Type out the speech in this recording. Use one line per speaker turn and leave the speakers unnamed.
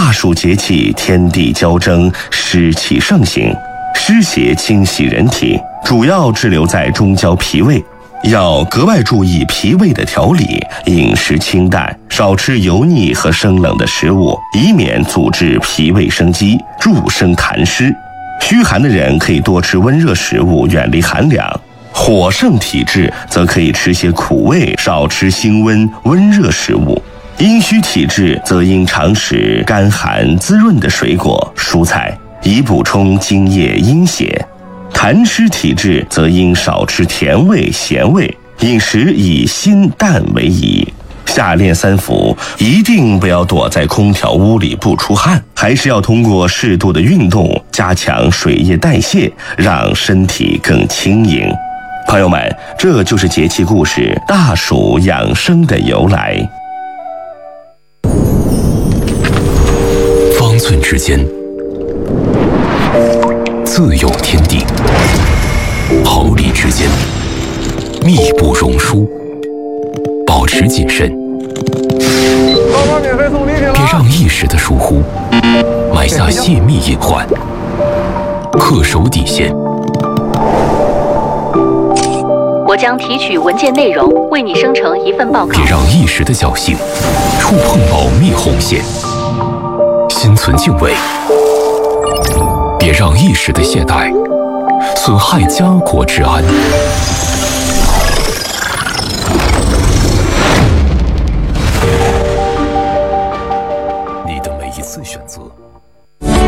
大暑节气，天地交蒸，湿气盛行，湿邪侵袭人体，主要滞留在中焦脾胃。要格外注意脾胃的调理，饮食清淡，少吃油腻和生冷的食物，以免阻滞脾胃生机，助生痰湿。虚寒的人可以多吃温热食物，远离寒凉。火盛体质则可以吃些苦味，少吃辛温温热食物。阴虚体质则应常食甘寒滋润的水果蔬菜，以补充津液阴邪。痰湿体质则应少吃甜味咸味，饮食以辛淡为宜。下列3伏一定不要躲在空调屋里不出汗，还是要通过适度的运动加强水液代谢，让身体更轻盈。朋友们，这就是节气故事大暑养生的由来。
方寸之间自有天地，毫厘之间密不容疏，保持谨慎，别让一时的疏忽埋下泄密隐患，恪守底线。
我将提取文件内容，为你生成一份报告。
别让一时的侥幸触碰保密红线，心存敬畏。别让一时的懈怠损害家国治安。